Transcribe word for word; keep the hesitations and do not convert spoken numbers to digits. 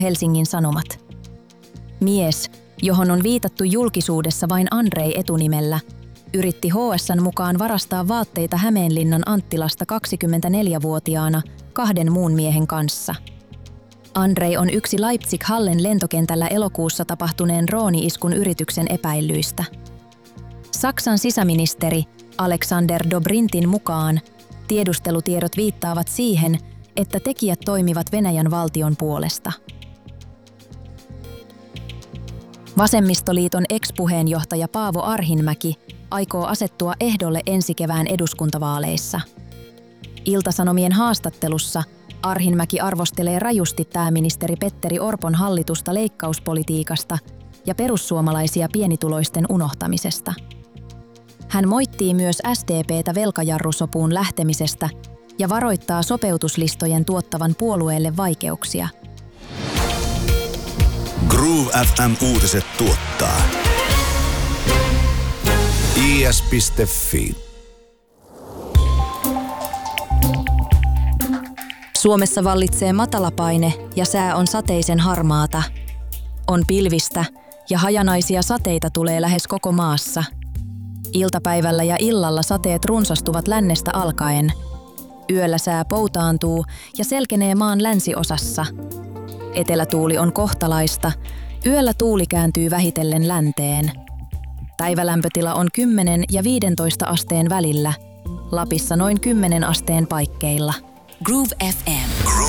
Helsingin Sanomat. Mies, johon on viitattu julkisuudessa vain Andrei etunimellä, yritti H S:n mukaan varastaa vaatteita Hämeenlinnan Anttilasta kaksikymmentäneljävuotiaana kahden muun miehen kanssa. Andrei on yksi Leipzig-Hallen lentokentällä elokuussa tapahtuneen drooni-iskun yrityksen epäillyistä. Saksan sisäministeri Alexander Dobrintin mukaan tiedustelutiedot viittaavat siihen, että tekijät toimivat Venäjän valtion puolesta. Vasemmistoliiton ex-puheenjohtaja Paavo Arhinmäki aikoo asettua ehdolle ensi kevään eduskuntavaaleissa. Ilta-Sanomien haastattelussa Arhinmäki arvostelee rajusti pääministeri Petteri Orpon hallitusta leikkauspolitiikasta ja perussuomalaisia pienituloisten unohtamisesta. Hän moittii myös S D P:tä velkajarrusopuun lähtemisestä ja varoittaa sopeutuslistojen tuottavan puolueelle vaikeuksia. Groove F M-uutiset tuottaa I S piste Fi. Suomessa vallitsee matalapaine ja sää on sateisen harmaata. On pilvistä ja hajanaisia sateita tulee lähes koko maassa. Iltapäivällä ja illalla sateet runsastuvat lännestä alkaen. Yöllä sää poutaantuu ja selkenee maan länsiosassa. Etelätuuli on kohtalaista, yöllä tuuli kääntyy vähitellen länteen. Päivälämpötila on kymmenen ja viisitoista asteen välillä, Lapissa noin kymmenen asteen paikkeilla. Groove F M. Groove